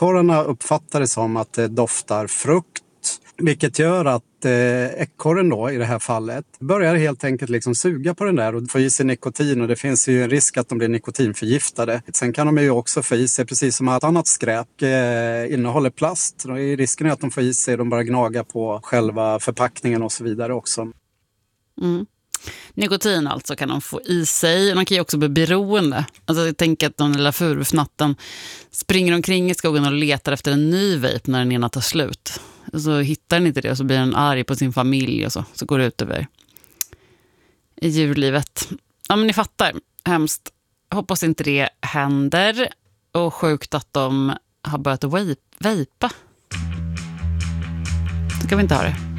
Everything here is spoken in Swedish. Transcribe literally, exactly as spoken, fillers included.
ekorrarna uppfattar det som att det doftar frukt, vilket gör att eh, ekorren då i det här fallet börjar helt enkelt liksom suga på den där och få i sig nikotin, och det finns ju en risk att de blir nikotinförgiftade. Sen kan de ju också få i sig, precis som allt annat skräp eh, innehåller plast, och risken är att de får i sig, de bara gnaga på själva förpackningen och så vidare också. Mm. Nikotin alltså kan de få i sig. De kan ju också bli beroende. Alltså jag tänker att de lilla furufnatten springer omkring i skogen och letar efter en ny vape när den ena tar slut. Så hittar den inte det och så blir den arg på sin familj och så, så går det ut över i djurlivet. Ja, men ni fattar. Hemskt. Hoppas inte det händer. Och sjukt att de har börjat vejpa. Då kan vi inte ha det.